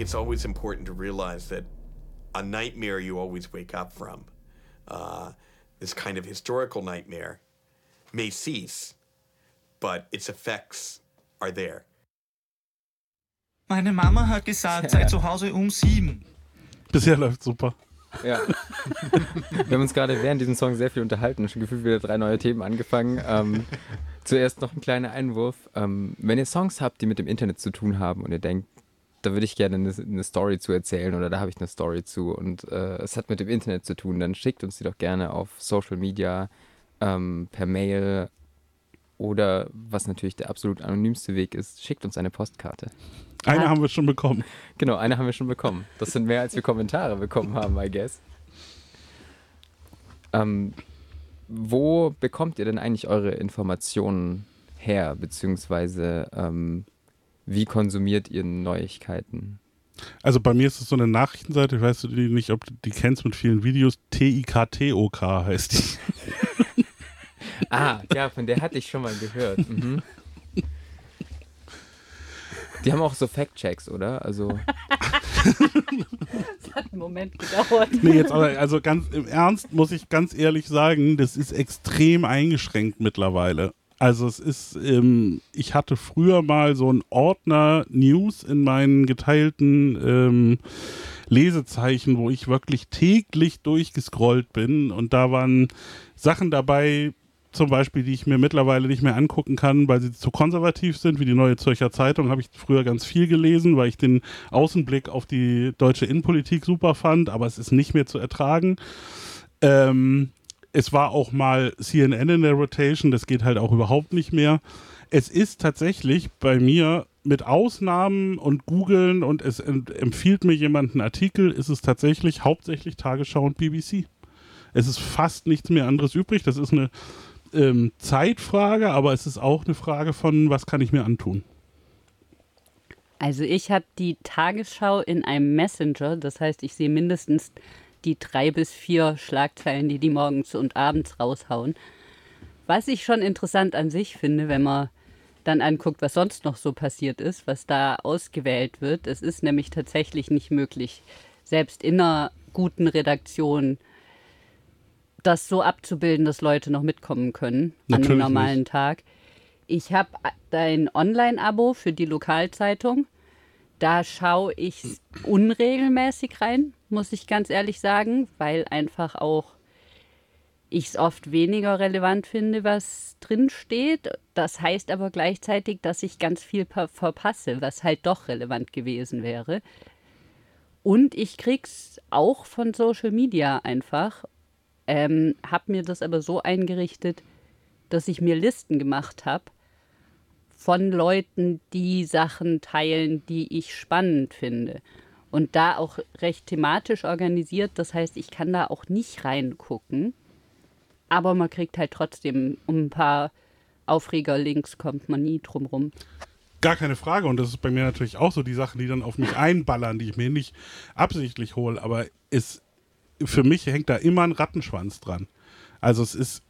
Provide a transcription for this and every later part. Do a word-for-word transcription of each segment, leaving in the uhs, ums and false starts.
it's always important to realize that a nightmare you always wake up from, uh, this kind of historical nightmare, may cease, but its effects are there. Meine Mama hat gesagt, sei zu Hause um sieben. Bisher läuft super. Ja. Wir haben uns gerade während diesem Song sehr viel unterhalten, schon gefühlt wieder drei neue Themen angefangen. Ähm, zuerst noch ein kleiner Einwurf. Ähm, wenn ihr Songs habt, die mit dem Internet zu tun haben und ihr denkt, da würde ich gerne eine, eine Story zu erzählen oder da habe ich eine Story zu und äh, es hat mit dem Internet zu tun, dann schickt uns die doch gerne auf Social Media, ähm, per Mail oder, was natürlich der absolut anonymste Weg ist, schickt uns eine Postkarte. Eine Ah. haben wir schon bekommen. Genau, eine haben wir schon bekommen. Das sind mehr, als wir Kommentare bekommen haben, I guess. Ähm, wo bekommt ihr denn eigentlich eure Informationen her? Beziehungsweise ähm, wie konsumiert ihr Neuigkeiten? Also bei mir ist es so eine Nachrichtenseite, ich weiß nicht, ob du die kennst mit vielen Videos, T I K T O K heißt die. Ah, ja, von der hatte ich schon mal gehört. Mhm. Die haben auch so Fact-Checks, oder? Also Das hat einen Moment gedauert. Nee, jetzt aber, also ganz im Ernst muss ich ganz ehrlich sagen, das ist extrem eingeschränkt mittlerweile. Also es ist, ähm, ich hatte früher mal so einen Ordner News in meinen geteilten ähm, Lesezeichen, wo ich wirklich täglich durchgescrollt bin und da waren Sachen dabei, zum Beispiel, die ich mir mittlerweile nicht mehr angucken kann, weil sie zu konservativ sind, wie die Neue Zürcher Zeitung, habe ich früher ganz viel gelesen, weil ich den Außenblick auf die deutsche Innenpolitik super fand, aber es ist nicht mehr zu ertragen. Ähm, es war auch mal C N N in der Rotation, das geht halt auch überhaupt nicht mehr. Es ist tatsächlich bei mir mit Ausnahmen und Googeln und es empfiehlt mir jemand einen Artikel, ist es tatsächlich hauptsächlich Tagesschau und B B C. Es ist fast nichts mehr anderes übrig, das ist eine Ähm, Zeitfrage, aber es ist auch eine Frage von, was kann ich mir antun? Also ich habe die Tagesschau in einem Messenger, das heißt, ich sehe mindestens die drei bis vier Schlagzeilen, die die morgens und abends raushauen. Was ich schon interessant an sich finde, wenn man dann anguckt, was sonst noch so passiert ist, was da ausgewählt wird. Es ist nämlich tatsächlich nicht möglich, selbst in einer guten Redaktion das so abzubilden, dass Leute noch mitkommen können an einem normalen nicht. Tag. Ich habe ein Online-Abo für die Lokalzeitung. Da schaue ich unregelmäßig rein, muss ich ganz ehrlich sagen, weil einfach auch ich es oft weniger relevant finde, was drin steht. Das heißt aber gleichzeitig, dass ich ganz viel per- verpasse, was halt doch relevant gewesen wäre. Und ich krieg's auch von Social Media einfach. Ähm, habe mir das aber so eingerichtet, dass ich mir Listen gemacht habe von Leuten, die Sachen teilen, die ich spannend finde. Und da auch recht thematisch organisiert. Das heißt, ich kann da auch nicht reingucken. Aber man kriegt halt trotzdem um ein paar Aufreger-Links kommt man nie drum rum. Gar keine Frage. Und das ist bei mir natürlich auch so die Sachen, die dann auf mich einballern, die ich mir nicht absichtlich hole. Aber es für mich hängt da immer ein Rattenschwanz dran. Also es ist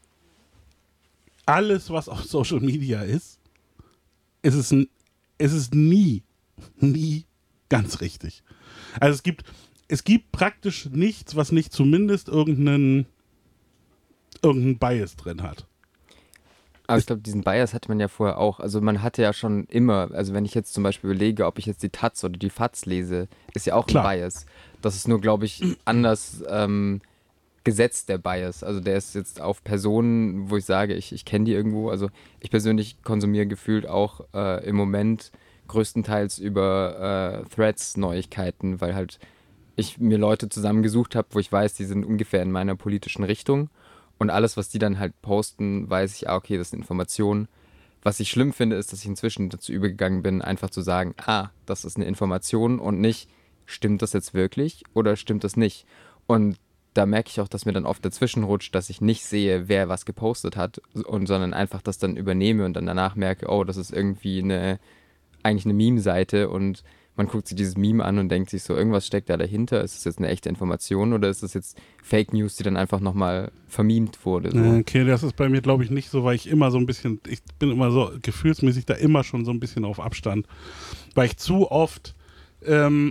alles, was auf Social Media ist, es ist, es ist nie, nie ganz richtig. Also es gibt, es gibt praktisch nichts, was nicht zumindest irgendeinen, irgendeinen Bias drin hat. Aber ich glaube, diesen Bias hatte man ja vorher auch. Also man hatte ja schon immer, also wenn ich jetzt zum Beispiel überlege, ob ich jetzt die Taz oder die Faz lese, ist ja auch Klar. ein Bias. Das ist nur, glaube ich, anders ähm, gesetzt, der Bias. Also der ist jetzt auf Personen, wo ich sage, ich, ich kenne die irgendwo. Also ich persönlich konsumiere gefühlt auch äh, im Moment größtenteils über äh, Threads Neuigkeiten, weil halt ich mir Leute zusammengesucht habe, wo ich weiß, die sind ungefähr in meiner politischen Richtung. Und alles, was die dann halt posten, weiß ich, ah, okay, das sind Informationen. Was ich schlimm finde, ist, dass ich inzwischen dazu übergegangen bin, einfach zu sagen, ah, das ist eine Information und nicht, stimmt das jetzt wirklich oder stimmt das nicht? Und da merke ich auch, dass mir dann oft dazwischen rutscht, dass ich nicht sehe, wer was gepostet hat, und sondern einfach das dann übernehme und dann danach merke, oh, das ist irgendwie eine, eigentlich eine Meme-Seite und man guckt sich dieses Meme an und denkt sich so, irgendwas steckt da dahinter. Ist das jetzt eine echte Information oder ist das jetzt Fake News, die dann einfach nochmal vermemt wurde? So? Okay, das ist bei mir, glaube ich, nicht so, weil ich immer so ein bisschen, ich bin immer so gefühlsmäßig da immer schon so ein bisschen auf Abstand. Weil ich zu oft ähm,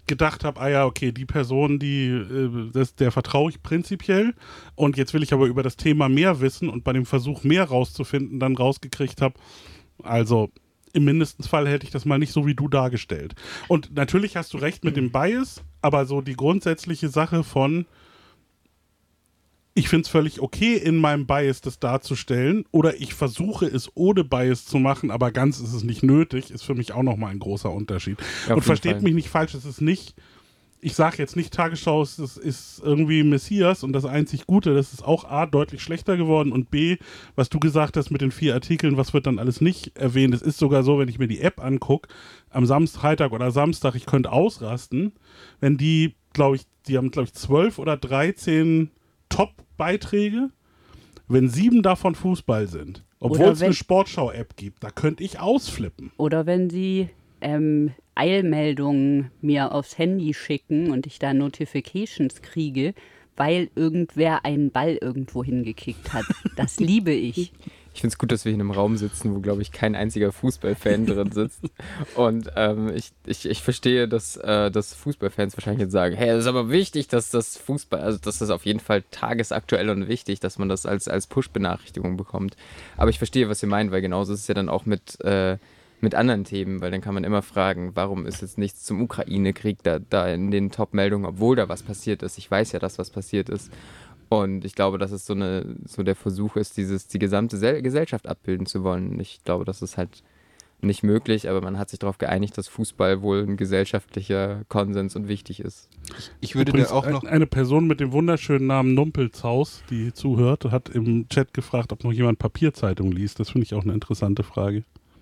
gedacht habe, ah ja, okay, die Person, die, äh, das, der vertraue ich prinzipiell und jetzt will ich aber über das Thema mehr wissen und bei dem Versuch mehr rauszufinden, dann rausgekriegt habe, also im Mindestensfall hätte ich das mal nicht so wie du dargestellt. Und natürlich hast du recht mit dem Bias, aber so die grundsätzliche Sache von ich finde es völlig okay, in meinem Bias das darzustellen oder ich versuche es ohne Bias zu machen, aber ganz ist es nicht nötig, ist für mich auch nochmal ein großer Unterschied. Ja, und versteht Fall. mich nicht falsch, es ist nicht, ich sage jetzt nicht Tagesschau, es ist, ist irgendwie Messias und das einzig Gute, das ist auch A, deutlich schlechter geworden und B, was du gesagt hast mit den vier Artikeln, was wird dann alles nicht erwähnt, es ist sogar so, wenn ich mir die App angucke, am Samstag, Freitag oder Samstag, ich könnte ausrasten, wenn die, glaube ich, die haben, glaube ich, zwölf oder dreizehn Top-Beiträge, wenn sieben davon Fußball sind, obwohl Oder es wenn- eine Sportschau-App gibt, da könnte ich ausflippen. Oder wenn sie ähm, Eilmeldungen mir aufs Handy schicken und ich da Notifications kriege, weil irgendwer einen Ball irgendwo hingekickt hat. Das liebe ich. Ich finde es gut, dass wir hier in einem Raum sitzen, wo, glaube ich, kein einziger Fußballfan drin sitzt. Und ähm, ich, ich, ich verstehe, dass, äh, dass Fußballfans wahrscheinlich jetzt sagen, hey, das ist aber wichtig, dass das Fußball, also das ist auf jeden Fall tagesaktuell und wichtig, dass man das als, als Push-Benachrichtigung bekommt. Aber ich verstehe, was ihr meint, weil genauso ist es ja dann auch mit, äh, mit anderen Themen, weil dann kann man immer fragen, warum ist jetzt nichts zum Ukraine-Krieg da, da in den Top-Meldungen, obwohl da was passiert ist. Ich weiß ja, dass was passiert ist. Und ich glaube, dass es so eine so der Versuch ist, dieses die gesamte Sel- Gesellschaft abbilden zu wollen. Ich glaube, das ist halt nicht möglich, aber man hat sich darauf geeinigt, dass Fußball wohl ein gesellschaftlicher Konsens und wichtig ist. Ich würde Übrigens, da auch noch. eine Person mit dem wunderschönen Namen Numpelshaus, die zuhört, hat im Chat gefragt, ob noch jemand Papierzeitung liest. Das finde ich auch eine interessante Frage.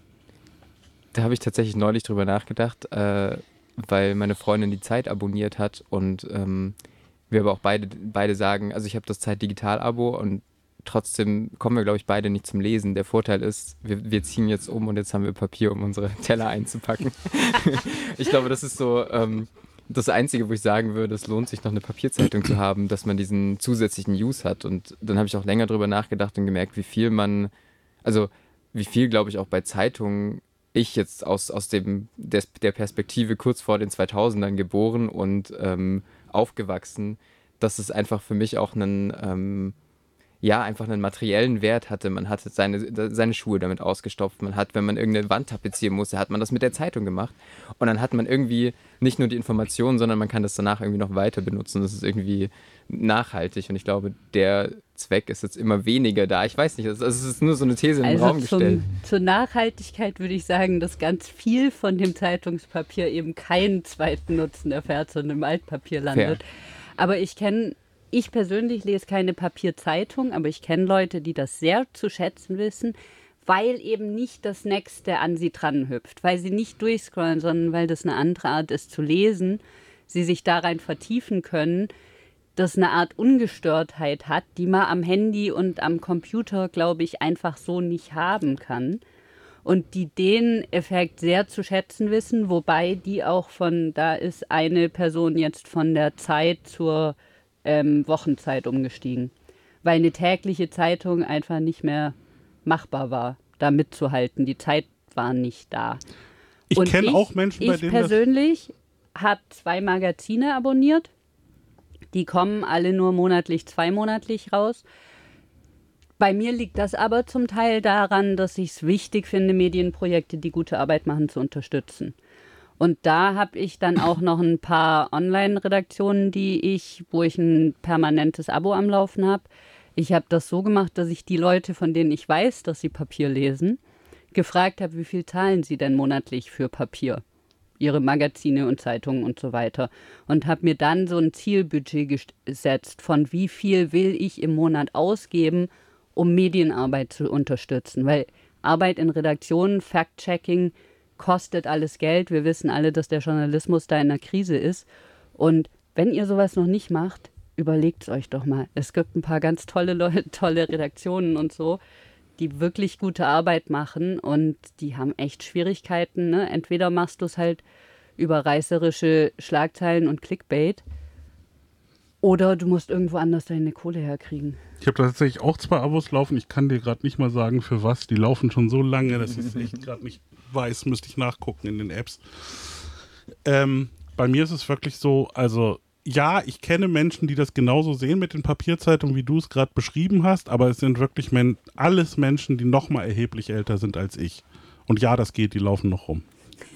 Da habe ich tatsächlich neulich drüber nachgedacht, äh, weil meine Freundin die Zeit abonniert hat und ähm, wir aber auch beide, beide sagen, also ich habe das Zeit-Digital-Abo und trotzdem kommen wir, glaube ich, beide nicht zum Lesen. Der Vorteil ist, wir, wir ziehen jetzt um und jetzt haben wir Papier, um unsere Teller einzupacken. Ich glaube, das ist so ähm, das Einzige, wo ich sagen würde, es lohnt sich noch eine Papierzeitung zu haben, dass man diesen zusätzlichen Use hat. Und dann habe ich auch länger drüber nachgedacht und gemerkt, wie viel man, also wie viel, glaube ich, auch bei Zeitungen ich jetzt aus, aus dem, der, der Perspektive kurz vor den zweitausendern geboren und ähm, aufgewachsen, dass es einfach für mich auch einen, ähm, ja, einfach einen materiellen Wert hatte. Man hatte seine, seine Schuhe damit ausgestopft. Man hat, wenn man irgendeine Wand tapezieren musste, hat man das mit der Zeitung gemacht. Und dann hat man irgendwie nicht nur die Informationen, sondern man kann das danach irgendwie noch weiter benutzen. Das ist irgendwie nachhaltig. Und ich glaube, der Zweck ist jetzt immer weniger da. Ich weiß nicht, also es ist nur so eine These in den Raum Also gestellt. zum, zur Nachhaltigkeit würde ich sagen, dass ganz viel von dem Zeitungspapier eben keinen zweiten Nutzen erfährt, sondern im Altpapier landet. Fair. Aber ich kenne, ich persönlich lese keine Papierzeitung, aber ich kenne Leute, die das sehr zu schätzen wissen, weil eben nicht das Nächste an sie dran hüpft, weil sie nicht durchscrollen, sondern weil das eine andere Art ist zu lesen, sie sich da rein vertiefen können, das eine Art Ungestörtheit hat, die man am Handy und am Computer, glaube ich, einfach so nicht haben kann. Und die den Effekt sehr zu schätzen wissen, wobei die auch von, da ist eine Person jetzt von der Zeit zur ähm, Wochenzeit umgestiegen, weil eine tägliche Zeitung einfach nicht mehr machbar war, da mitzuhalten. Die Zeit war nicht da. Ich Und kenne ich- auch Menschen, bei Ich denen das... persönlich habe zwei Magazine abonniert. Die kommen alle nur monatlich, zweimonatlich raus. Bei mir liegt das aber zum Teil daran, dass ich es wichtig finde, Medienprojekte, die gute Arbeit machen, zu unterstützen. Und da habe ich dann auch noch ein paar Online-Redaktionen, die ich, wo ich ein permanentes Abo am Laufen habe. Ich habe das so gemacht, dass ich die Leute, von denen ich weiß, dass sie Papier lesen, gefragt habe, wie viel zahlen sie denn monatlich für Papier? Ihre Magazine und Zeitungen und so weiter. Und habe mir dann so ein Zielbudget gesetzt, von wie viel will ich im Monat ausgeben, um Medienarbeit zu unterstützen. Weil Arbeit in Redaktionen, Fact-Checking kostet alles Geld. Wir wissen alle, dass der Journalismus da in einer Krise ist. Und wenn ihr sowas noch nicht macht, überlegt es euch doch mal. Es gibt ein paar ganz tolle Leute, tolle Redaktionen und so, die wirklich gute Arbeit machen und die haben echt Schwierigkeiten. Ne? Entweder machst du es halt über reißerische Schlagzeilen und Clickbait oder du musst irgendwo anders deine Kohle herkriegen. Ich habe tatsächlich auch zwei Abos laufen. Ich kann dir gerade nicht mal sagen, für was. Die laufen schon so lange, dass ich es echt gerade nicht weiß. Müsste ich nachgucken in den Apps. Ähm, bei mir ist es wirklich so, also ja, ich kenne Menschen, die das genauso sehen mit den Papierzeitungen, wie du es gerade beschrieben hast, aber es sind wirklich men- alles Menschen, die noch mal erheblich älter sind als ich. Und ja, das geht, die laufen noch rum.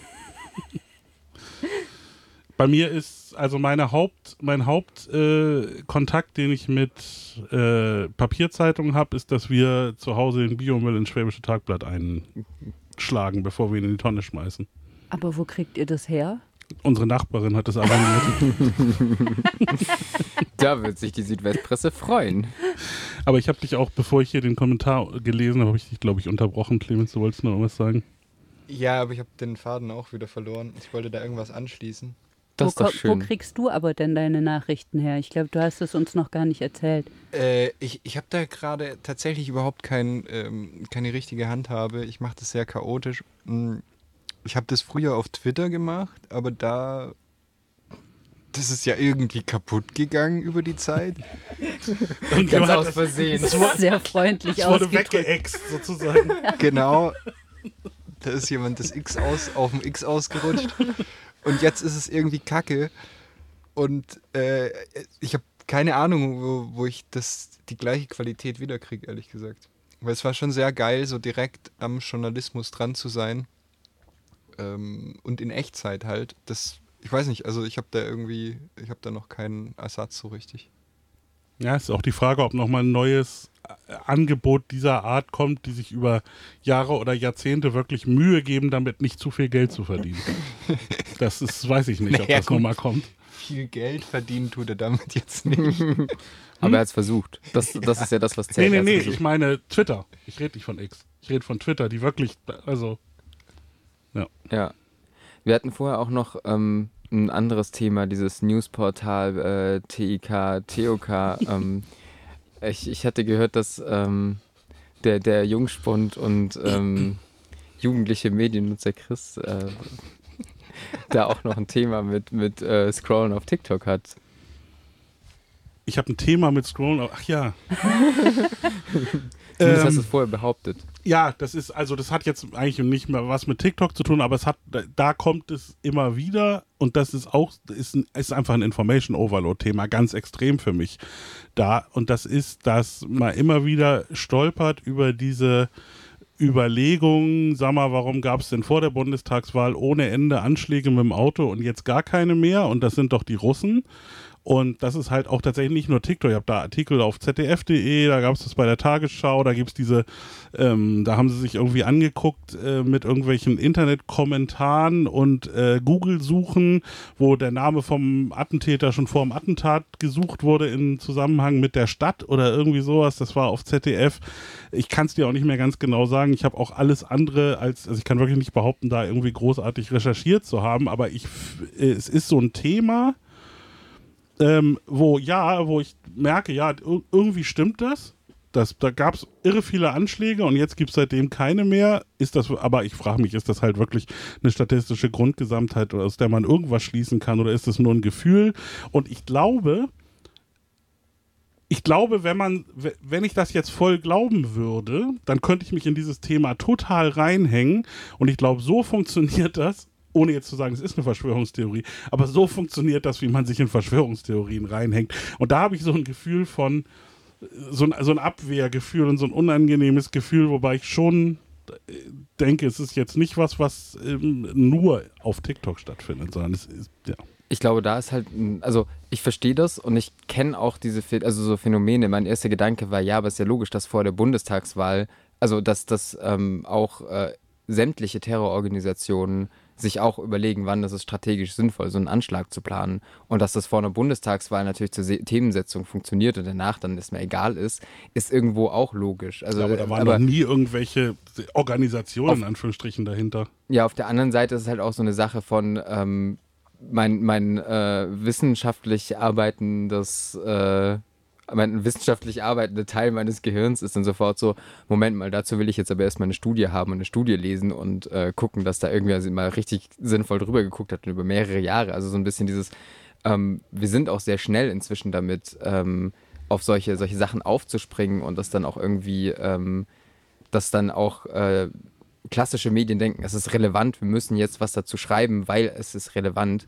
Bei mir ist also meine Haupt, mein Hauptkontakt, äh, Kontakt, den ich mit äh, Papierzeitungen habe, ist, dass wir zu Hause den Biomüll ins Schwäbische Tagblatt einschlagen, bevor wir ihn in die Tonne schmeißen. Aber wo kriegt ihr das her? Unsere Nachbarin hat das abonniert. Da wird sich die Südwestpresse freuen. Aber ich habe dich auch, bevor ich hier den Kommentar gelesen habe, habe ich dich, glaube ich, unterbrochen. Clemens, du wolltest noch irgendwas sagen? Ja, aber ich habe den Faden auch wieder verloren. Ich wollte da irgendwas anschließen. Das wo, ist doch ko- wo schön. kriegst du aber denn deine Nachrichten her? Ich glaube, du hast es uns noch gar nicht erzählt. Äh, ich ich habe da gerade tatsächlich überhaupt kein, ähm, keine richtige Handhabe. Ich mache das sehr chaotisch. Hm, Ich habe das früher auf Twitter gemacht, aber da... Das ist ja irgendwie kaputt gegangen über die Zeit. Ganz aus Versehen. Sehr freundlich Es wurde ausgedrückt. weggeext, sozusagen. Genau. Da ist jemand das X aus, auf dem X ausgerutscht. Und jetzt ist es irgendwie kacke. Und äh, ich habe keine Ahnung, wo, wo ich das, die gleiche Qualität wiederkriege, ehrlich gesagt. Weil es war schon sehr geil, so direkt am Journalismus dran zu sein. Ähm, und in Echtzeit halt. Das, ich weiß nicht, also ich habe da irgendwie, ich habe da noch keinen Ersatz so richtig. Ja, ist auch die Frage, ob nochmal ein neues äh, Angebot dieser Art kommt, die sich über Jahre oder Jahrzehnte wirklich Mühe geben, damit nicht zu viel Geld zu verdienen. Das ist, weiß ich nicht, ob Naja, das gut. nochmal kommt. Viel Geld verdienen tut er damit jetzt nicht. Aber er hat es versucht. Das, das ist ja das, was Nee, zählt. nee, Er hat's nee, versucht. ich meine Twitter. Ich rede nicht von X. Ich rede von Twitter, die wirklich, also, Ja. Wir hatten vorher auch noch ähm, ein anderes Thema, dieses Newsportal äh, T I K, T O K. Ähm, ich, ich hatte gehört, dass ähm, der, der Jungspund und ähm, jugendliche Mediennutzer Chris äh, da auch noch ein Thema mit, mit äh, Scrollen auf TikTok hat. ich habe ein Thema mit Scrollen. Ach ja. Zumindest hast Ähm, du es vorher behauptet. Ja, das ist, also das hat jetzt eigentlich nicht mehr was mit TikTok zu tun, aber es hat, da, da kommt es immer wieder und das ist auch, ist, ein, ist einfach ein Information Overload-Thema, ganz extrem für mich da. Und das ist, dass man immer wieder stolpert über diese Überlegung, sag mal, warum gab es denn vor der Bundestagswahl ohne Ende Anschläge mit dem Auto und jetzt gar keine mehr? Und das sind doch die Russen. Und das ist halt auch tatsächlich nicht nur TikTok. Ich habe da Artikel auf z d f punkt de, da gab es das bei der Tagesschau, da gibt es diese, ähm, da haben sie sich irgendwie angeguckt äh, mit irgendwelchen Internetkommentaren und äh, Google-Suchen, wo der Name vom Attentäter schon vor dem Attentat gesucht wurde im Zusammenhang mit der Stadt oder irgendwie sowas. Das war auf Z D F. Ich kann es dir auch nicht mehr ganz genau sagen. Ich habe auch alles andere als, also ich kann wirklich nicht behaupten, da irgendwie großartig recherchiert zu haben, aber ich, äh, es ist so ein Thema, Ähm, wo, ja, wo ich merke, ja, ir- irgendwie stimmt das. das da gab es irre viele Anschläge und jetzt gibt es seitdem keine mehr. Ist das, aber ich frage mich, ist das halt wirklich eine statistische Grundgesamtheit, aus der man irgendwas schließen kann oder ist das nur ein Gefühl? Und ich glaube, ich glaube, wenn man, w- wenn ich das jetzt voll glauben würde, dann könnte ich mich in dieses Thema total reinhängen und ich glaube, so funktioniert das. Ohne jetzt zu sagen, es ist eine Verschwörungstheorie, aber so funktioniert das, wie man sich in Verschwörungstheorien reinhängt. Und da habe ich so ein Gefühl von, so ein, so ein Abwehrgefühl und so ein unangenehmes Gefühl, wobei ich schon äh, denke, es ist jetzt nicht was, was ähm, nur auf TikTok stattfindet, sondern es ist, ja. Ich glaube, da ist halt, ein- also ich verstehe das und ich kenne auch diese, Phe- also so Phänomene. Mein erster Gedanke war, ja, aber ist ja logisch, dass vor der Bundestagswahl, also dass das ähm, auch äh, sämtliche Terrororganisationen sich auch überlegen, wann das ist strategisch sinnvoll, so einen Anschlag zu planen. Und dass das vor einer Bundestagswahl natürlich zur Se- Themensetzung funktioniert und danach dann erstmal egal ist, ist irgendwo auch logisch. Also, aber da waren aber- noch nie irgendwelche Organisationen, in Anführungsstrichen, dahinter. Ja, auf der anderen Seite ist es halt auch so eine Sache von ähm, mein, mein äh, wissenschaftlich arbeitendes, äh, mein wissenschaftlich arbeitender Teil meines Gehirns ist dann sofort so, Moment mal, dazu will ich jetzt aber erstmal eine Studie haben und eine Studie lesen und äh, gucken, dass da irgendwer mal richtig sinnvoll drüber geguckt hat und über mehrere Jahre. Also so ein bisschen dieses, ähm, wir sind auch sehr schnell inzwischen damit, ähm, auf solche, solche Sachen aufzuspringen und das dann auch irgendwie, ähm, dass dann auch äh, klassische Medien denken, es ist relevant, wir müssen jetzt was dazu schreiben, weil es ist relevant.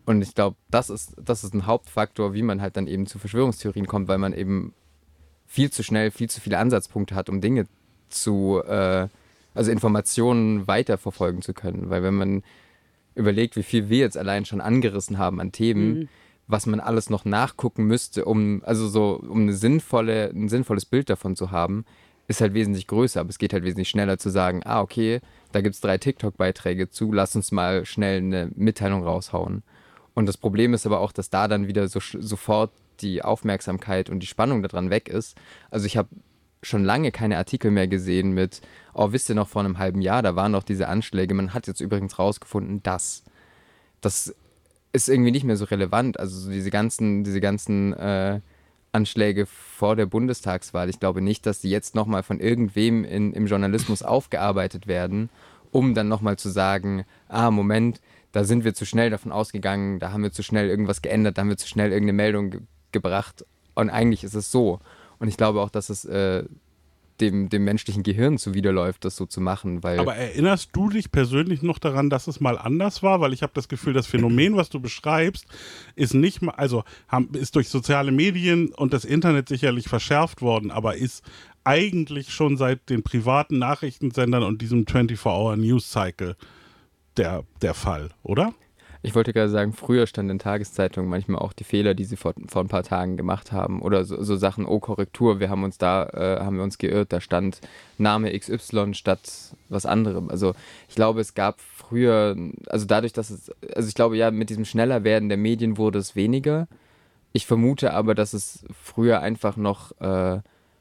Und ich glaube, das ist, das ist ein Hauptfaktor, wie man halt dann eben zu Verschwörungstheorien kommt, weil man eben viel zu schnell, viel zu viele Ansatzpunkte hat, um Dinge zu, äh, also Informationen weiterverfolgen zu können. Weil wenn man überlegt, wie viel wir jetzt allein schon angerissen haben an Themen, mhm. was man alles noch nachgucken müsste, um, also so, um eine sinnvolle, ein sinnvolles Bild davon zu haben, ist halt wesentlich größer, aber es geht halt wesentlich schneller zu sagen, ah, okay, da gibt es drei TikTok-Beiträge zu, lass uns mal schnell eine Mitteilung raushauen. Und das Problem ist aber auch, dass da dann wieder so sofort die Aufmerksamkeit und die Spannung daran weg ist. Also ich habe schon lange keine Artikel mehr gesehen mit, oh, wisst ihr noch, vor einem halben Jahr, da waren noch diese Anschläge, man hat jetzt übrigens rausgefunden, dass. Das ist irgendwie nicht mehr so relevant. Also so diese ganzen, diese ganzen äh, Anschläge vor der Bundestagswahl, ich glaube nicht, dass die jetzt nochmal von irgendwem in, im Journalismus aufgearbeitet werden, um dann nochmal zu sagen, ah, Moment, da sind wir zu schnell davon ausgegangen, da haben wir zu schnell irgendwas geändert, da haben wir zu schnell irgendeine Meldung ge- gebracht. Und eigentlich ist es so. Und ich glaube auch, dass es äh, dem, dem menschlichen Gehirn zuwiderläuft, das so zu machen. Weil Aber erinnerst du dich persönlich noch daran, dass es mal anders war? Weil ich habe das Gefühl, das Phänomen, was du beschreibst, ist nicht mal, also haben, ist durch soziale Medien und das Internet sicherlich verschärft worden, aber ist eigentlich schon seit den privaten Nachrichtensendern und diesem vierundzwanzig-Hour-News-Cycle der, der Fall, oder? Ich wollte gerade sagen, früher stand in Tageszeitungen manchmal auch die Fehler, die sie vor, vor ein paar Tagen gemacht haben. Oder so, so Sachen, oh, Korrektur, wir haben uns da, äh, haben wir uns geirrt, da stand Name X Y statt was anderem. Also ich glaube, es gab früher, also dadurch, dass es, also ich glaube ja, mit diesem Schnellerwerden der Medien wurde es weniger. Ich vermute aber, dass es früher einfach noch äh,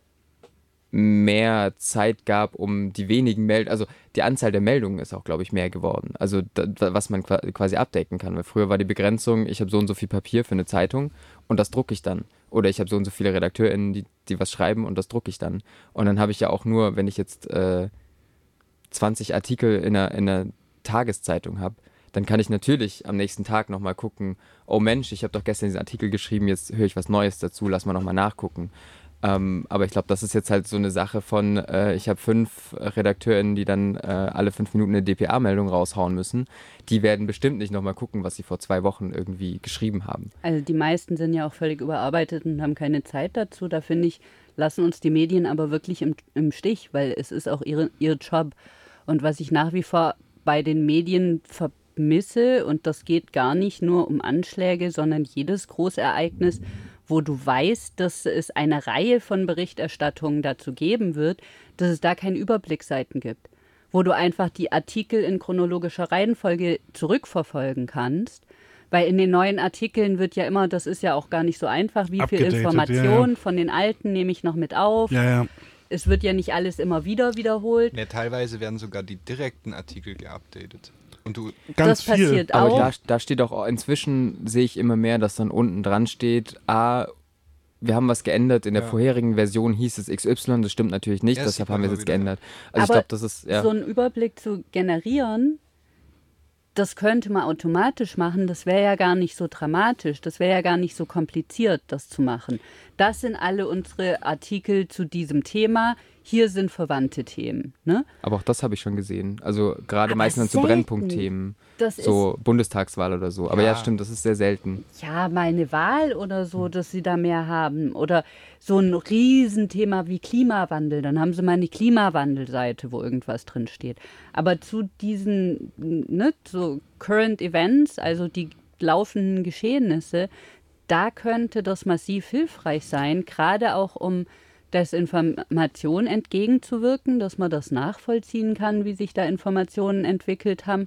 mehr Zeit gab, um die wenigen Meldungen, also die Anzahl der Meldungen ist auch, glaube ich, mehr geworden. Also da, was man quasi abdecken kann. Weil früher war die Begrenzung, ich habe so und so viel Papier für eine Zeitung und das drucke ich dann. Oder ich habe so und so viele RedakteurInnen, die, die was schreiben und das drucke ich dann. Und dann habe ich ja auch nur, wenn ich jetzt äh, zwanzig Artikel in einer, in einer Tageszeitung habe, dann kann ich natürlich am nächsten Tag nochmal gucken, oh Mensch, ich habe doch gestern diesen Artikel geschrieben, jetzt höre ich was Neues dazu, lass mal nochmal nachgucken. Ähm, aber ich glaube, das ist jetzt halt so eine Sache von, äh, ich habe fünf RedakteurInnen, die dann äh, alle fünf Minuten eine D P A-Meldung raushauen müssen. Die werden bestimmt nicht nochmal gucken, was sie vor zwei Wochen irgendwie geschrieben haben. Also die meisten sind ja auch völlig überarbeitet und haben keine Zeit dazu. Da finde ich, lassen uns die Medien aber wirklich im, im Stich, weil es ist auch ihre, ihr Job. Und was ich nach wie vor bei den Medien vermisse, und das geht gar nicht nur um Anschläge, sondern jedes Großereignis, wo du weißt, dass es eine Reihe von Berichterstattungen dazu geben wird, dass es da keine Überblicksseiten gibt. Wo du einfach die Artikel in chronologischer Reihenfolge zurückverfolgen kannst. Weil in den neuen Artikeln wird ja immer, das ist ja auch gar nicht so einfach, wie viel Abgedatet, Information ja. von den alten nehme ich noch mit auf. Ja, ja. Es wird ja nicht alles immer wieder wiederholt. Ja, teilweise werden sogar die direkten Artikel geupdatet. Und du Ganz das viel. passiert Aber auch. da, da steht auch, inzwischen sehe ich immer mehr, dass dann unten dran steht, ah, wir haben was geändert, in der Ja. vorherigen Version hieß es X Y, das stimmt natürlich nicht, Ja, das deshalb sieht haben wir man es jetzt immer wieder, geändert. Also ich Aber glaube, das ist, ja. so einen Überblick zu generieren, das könnte man automatisch machen. Das wäre ja gar nicht so dramatisch. Das wäre ja gar nicht so kompliziert, das zu machen. Das sind alle unsere Artikel zu diesem Thema. Hier sind verwandte Themen. Ne? Aber auch das habe ich schon gesehen. Also gerade Aber meistens zu selten. Brennpunktthemen, Das so Bundestagswahl oder so. Aber ja. Ja. stimmt, das ist sehr selten. ist ja mal eine Wahl oder so, dass sie da mehr haben. Oder so ein Riesenthema wie Klimawandel. Dann haben sie mal eine Klimawandelseite, wo irgendwas drin steht. Aber zu diesen ne, so Current Events, also die laufenden Geschehnisse, da könnte das massiv hilfreich sein, gerade auch um Desinformation entgegenzuwirken, dass man das nachvollziehen kann, wie sich da Informationen entwickelt haben.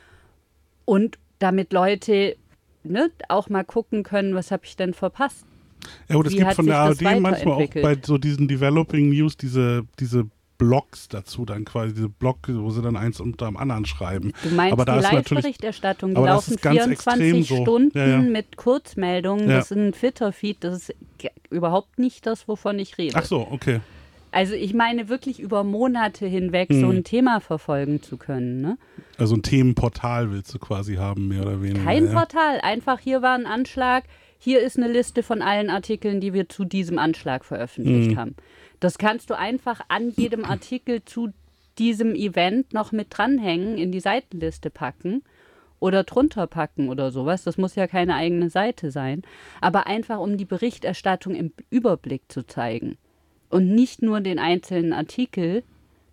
Und damit Leute ne, auch mal gucken können, was habe ich denn verpasst. Ja, und es Wie gibt hat von sich der A R das D manchmal auch weiterentwickelt? bei so diesen Developing News diese, diese Blogs dazu dann quasi, diese Blog, wo sie dann eins unter dem anderen schreiben. Du meinst aber da die ist natürlich, Live-Berichterstattung, die aber das laufen ist ganz extrem vierundzwanzig so. Stunden Ja, ja. mit Kurzmeldungen. Ja. Das ist ein Twitter-Feed, das ist ge- überhaupt nicht das, wovon ich rede. ach so, okay. Also ich meine wirklich über Monate hinweg Hm. so ein Thema verfolgen zu können. Ne? Also ein Themenportal willst du quasi haben, mehr oder weniger. Kein ja. Portal, einfach hier war ein Anschlag, hier ist eine Liste von allen Artikeln, die wir zu diesem Anschlag veröffentlicht Mhm. haben. Das kannst du einfach an jedem Artikel zu diesem Event noch mit dranhängen, in die Seitenliste packen oder drunter packen oder sowas. Das muss ja keine eigene Seite sein. Aber einfach, um die Berichterstattung im Überblick zu zeigen. Und nicht nur den einzelnen Artikel.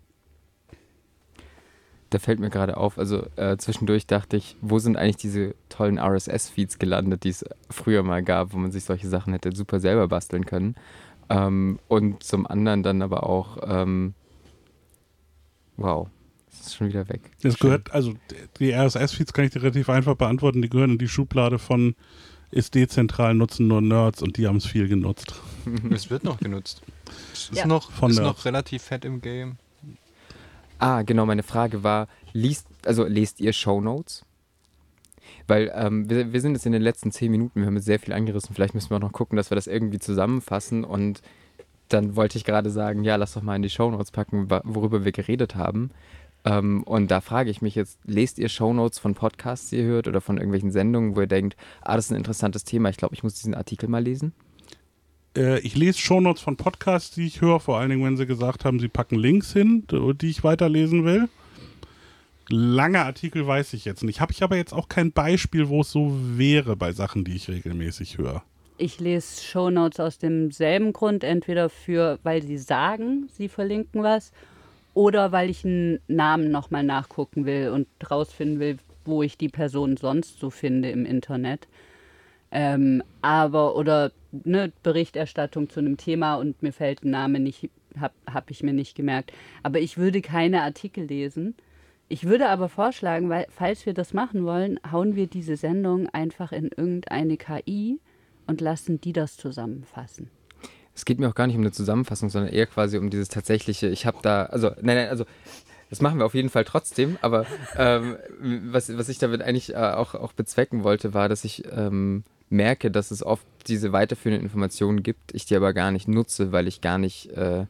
Da fällt mir gerade auf, also äh, zwischendurch dachte ich, wo sind eigentlich diese tollen R S S-Feeds gelandet, die es früher mal gab, wo man sich solche Sachen hätte super selber basteln können. Ähm, und zum anderen dann aber auch, ähm, wow, das ist schon wieder weg. Das gehört, also die R S S-Feeds kann ich dir relativ einfach beantworten, die gehören in die Schublade von ist dezentral, nutzen nur Nerds und die haben es viel genutzt. Es wird noch genutzt. Es ist, Ja. noch, Von ist Nerds. noch relativ fett im Game. Ah, genau, meine Frage war, liest, also lest ihr Shownotes? Weil ähm, wir, wir sind jetzt in den letzten zehn Minuten, wir haben jetzt sehr viel angerissen, vielleicht müssen wir auch noch gucken, dass wir das irgendwie zusammenfassen und dann wollte ich gerade sagen, ja, lass doch mal in die Shownotes packen, wa- worüber wir geredet haben. Ähm, und da frage ich mich jetzt, lest ihr Shownotes von Podcasts, die ihr hört oder von irgendwelchen Sendungen, wo ihr denkt, ah, das ist ein interessantes Thema, ich glaube, ich muss diesen Artikel mal lesen? Äh, ich lese Shownotes von Podcasts, die ich höre, vor allen Dingen, wenn sie gesagt haben, sie packen Links hin, die ich weiterlesen will. Lange Artikel weiß ich jetzt nicht. Habe ich aber jetzt auch kein Beispiel, wo es so wäre bei Sachen, die ich regelmäßig höre. Ich lese Shownotes aus demselben Grund, entweder für, weil sie sagen, sie verlinken was, oder weil ich einen Namen nochmal nachgucken will und rausfinden will, wo ich die Person sonst so finde im Internet. Ähm, aber, oder ne, Berichterstattung zu einem Thema und mir fällt ein Name nicht, habe hab ich mir nicht gemerkt. Aber ich würde keine Artikel lesen. Ich würde aber vorschlagen, weil, falls wir das machen wollen, hauen wir diese Sendung einfach in irgendeine K I und lassen die das zusammenfassen. Es geht mir auch gar nicht um eine Zusammenfassung, sondern eher quasi um dieses tatsächliche, ich habe da, also, nein, nein, also, das machen wir auf jeden Fall trotzdem, aber ähm, was, was ich damit eigentlich äh, auch, auch bezwecken wollte, war, dass ich ähm, merke, dass es oft diese weiterführenden Informationen gibt, ich die aber gar nicht nutze, weil ich gar nicht äh,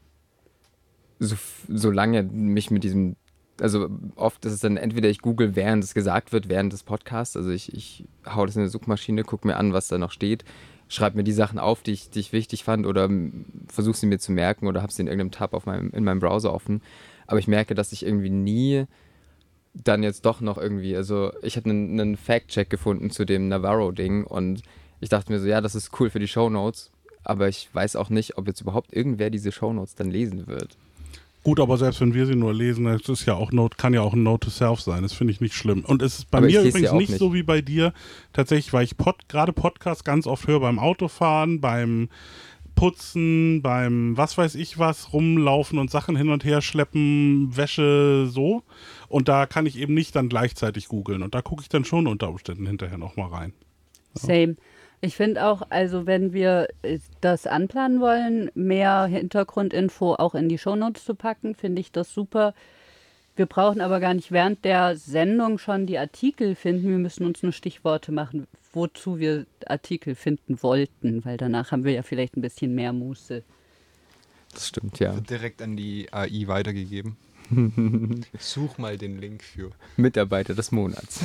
so, so lange mich mit diesem, also oft ist es dann entweder ich google, während es gesagt wird, während des Podcasts, also ich, ich hau das in eine Suchmaschine, gucke mir an, was da noch steht, schreibe mir die Sachen auf, die ich, die ich wichtig fand oder versuche sie mir zu merken oder habe sie in irgendeinem Tab auf meinem, in meinem Browser offen. Aber ich merke, dass ich irgendwie nie dann jetzt doch noch irgendwie, also ich habe einen, einen Fact-Check gefunden zu dem Navarro-Ding und ich dachte mir so, ja, das ist cool für die Shownotes, aber ich weiß auch nicht, ob jetzt überhaupt irgendwer diese Shownotes dann lesen wird. Gut, aber selbst wenn wir sie nur lesen, das ist ja auch Note, kann ja auch ein Note to Self sein. Das finde ich nicht schlimm. Und es ist bei Aber ich mir lese sie übrigens auch nicht, nicht. so wie bei dir. Tatsächlich, weil ich Pod, gerade Podcasts ganz oft höre beim Autofahren, beim Putzen, beim was weiß ich was, rumlaufen und Sachen hin und her schleppen, Wäsche, so. Und da kann ich eben nicht dann gleichzeitig googeln. Und da gucke ich dann schon unter Umständen hinterher nochmal rein. Same. Ich finde auch, also wenn wir äh, das anplanen wollen, mehr Hintergrundinfo auch in die Shownotes zu packen, finde ich das super. Wir brauchen aber gar nicht während der Sendung schon die Artikel finden. Wir müssen uns nur Stichworte machen, wozu wir Artikel finden wollten, weil danach haben wir ja vielleicht ein bisschen mehr Muße. Das stimmt, ja. Wird direkt an die A I weitergegeben. Such mal den Link für. Mitarbeiter des Monats.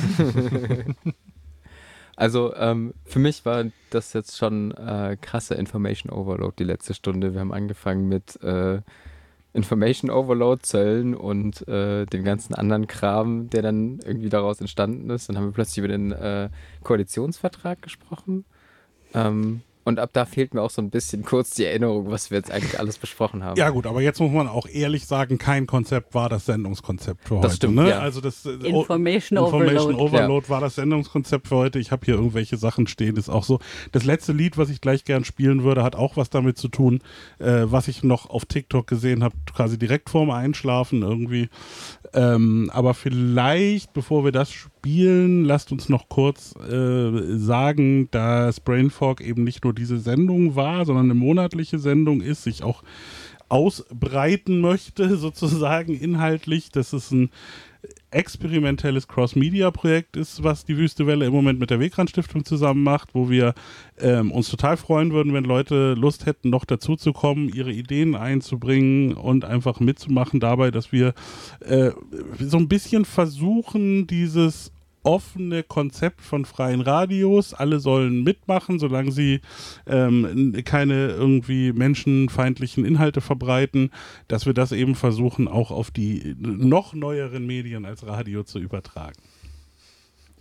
Also ähm, für mich war das jetzt schon äh, krasser Information Overload die letzte Stunde. Wir haben angefangen mit äh, Information Overload, Zöllen und äh, dem ganzen anderen Kram, der dann irgendwie daraus entstanden ist. Dann haben wir plötzlich über den äh, Koalitionsvertrag gesprochen. Ähm, und ab da fehlt mir auch so ein bisschen kurz die Erinnerung, was wir jetzt eigentlich alles besprochen haben. Ja gut, aber jetzt muss man auch ehrlich sagen, kein Konzept war das Sendungskonzept für Das heute. stimmt, ne? ja. Also das äh, Information Information Overload. Overload war das Sendungskonzept für heute. Ich habe hier irgendwelche Sachen stehen. Ist auch so. Das letzte Lied, was ich gleich gern spielen würde, hat auch was damit zu tun, äh, was ich noch auf TikTok gesehen habe, quasi direkt vorm Einschlafen irgendwie. Ähm, aber vielleicht, bevor wir das spielen, lasst uns noch kurz äh, sagen, dass Brain Fog eben nicht nur diese Sendung war, sondern eine monatliche Sendung ist, sich auch ausbreiten möchte, sozusagen inhaltlich, dass es ein experimentelles Cross-Media-Projekt ist, was die Wüste Welle im Moment mit der Wegrand-Stiftung zusammen macht, wo wir ähm, uns total freuen würden, wenn Leute Lust hätten, noch dazu zu kommen, ihre Ideen einzubringen und einfach mitzumachen dabei, dass wir äh, so ein bisschen versuchen, dieses offene Konzept von freien Radios. Alle sollen mitmachen, solange sie ähm, keine irgendwie menschenfeindlichen Inhalte verbreiten, dass wir das eben versuchen, auch auf die noch neueren Medien als Radio zu übertragen.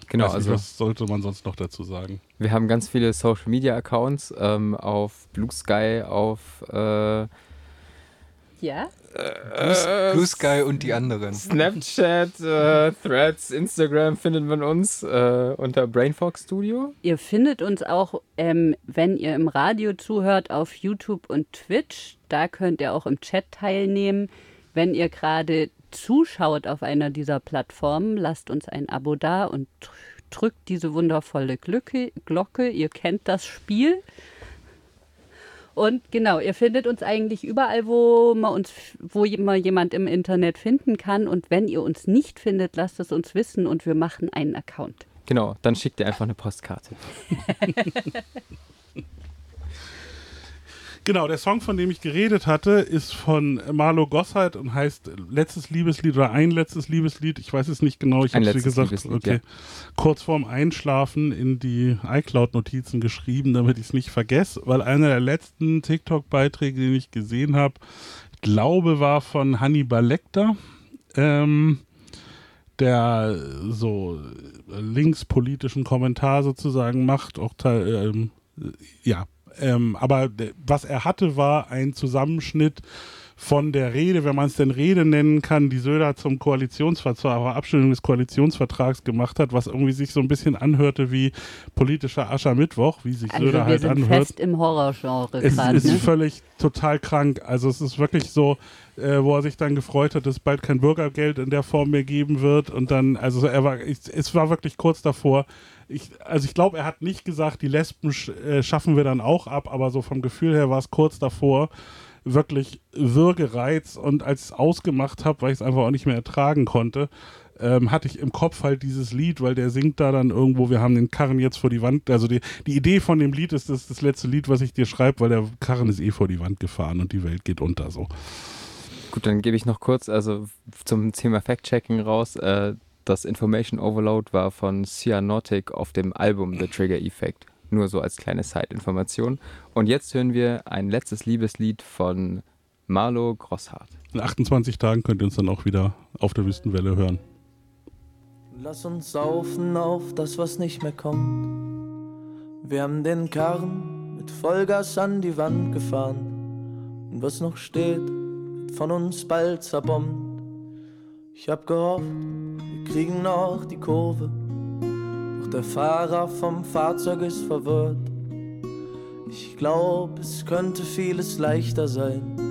Genau, Weiß nicht, also was sollte man sonst noch dazu sagen? wir haben ganz viele Social Media Accounts ähm, auf Blue Sky, auf äh, Ja? Blue, Blue Sky und die anderen. Snapchat, äh, Threads, Instagram findet man uns äh, unter Brainfox Studio. Ihr findet uns auch, ähm, wenn ihr im Radio zuhört, auf YouTube und Twitch. Da könnt ihr auch im Chat teilnehmen. Wenn ihr gerade zuschaut auf einer dieser Plattformen, lasst uns ein Abo da und dr- drückt diese wundervolle Glocke. Glocke. Ihr kennt das Spiel. Und genau, ihr findet uns eigentlich überall, wo man uns, wo man jemand im Internet finden kann. Und wenn ihr uns nicht findet, lasst es uns wissen und wir machen einen Account. Genau, dann schickt ihr einfach eine Postkarte. Genau, der Song, von dem ich geredet hatte, ist von Marlo Gossard und heißt Letztes Liebeslied oder Ein letztes Liebeslied. Ich weiß es nicht genau. Ich Ein habe es, wie letztes gesagt, Liebeslied, okay, ja. kurz vorm Einschlafen in die iCloud-Notizen geschrieben, damit ich es nicht vergesse, weil einer der letzten TikTok-Beiträge, den ich gesehen habe, ich glaube, war von Hannibal Lecter, ähm, der so linkspolitischen Kommentar sozusagen macht, auch teil, ähm, ja, Ähm, aber de- was er hatte, war ein Zusammenschnitt von der Rede, wenn man es denn Rede nennen kann, die Söder zum Koalitionsvertrag, Abstimmung des Koalitionsvertrags gemacht hat, was irgendwie sich so ein bisschen anhörte wie politischer Aschermittwoch, wie sich Also Söder wir halt sind anhört. fest im Horrorgenre Es gerade. ist Ne? völlig total krank. Also es ist wirklich so, äh, wo er sich dann gefreut hat, dass es bald kein Bürgergeld in der Form mehr geben wird. Und dann, also er war, ich, es war wirklich kurz davor. Ich, also ich glaube, er hat nicht gesagt, die Lesben sch äh, schaffen wir dann auch ab, aber so vom Gefühl her war es kurz davor. Wirklich Würgereiz. Und als ich es ausgemacht habe, weil ich es einfach auch nicht mehr ertragen konnte, ähm, hatte ich im Kopf halt dieses Lied, weil der singt da dann irgendwo, wir haben den Karren jetzt vor die Wand, also die, die Idee von dem Lied ist, das ist das letzte Lied, was ich dir schreibe, weil der Karren ist eh vor die Wand gefahren und die Welt geht unter so. Gut, dann gebe ich noch kurz also zum Thema Fact-Checking raus. Äh, das Information Overload war von Cyanotic auf dem Album The Trigger Effect. Nur so als kleine Side-Information. Und jetzt hören wir ein letztes Liebeslied von Marlo Gossard. In achtundzwanzig Tagen könnt ihr uns dann auch wieder auf der Wüstenwelle hören. Lass uns saufen auf das, was nicht mehr kommt. Wir haben den Karren mit Vollgas an die Wand gefahren. Und was noch steht, wird von uns bald zerbombt. Ich hab gehofft, wir kriegen noch die Kurve. Doch der Fahrer vom Fahrzeug ist verwirrt. Ich glaub, es könnte vieles leichter sein.